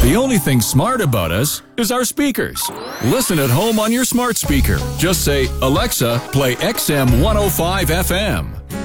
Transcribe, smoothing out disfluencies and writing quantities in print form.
The only thing smart about us is our speakers. Listen at home on your smart speaker. Just say, Alexa, play XM 105 FM.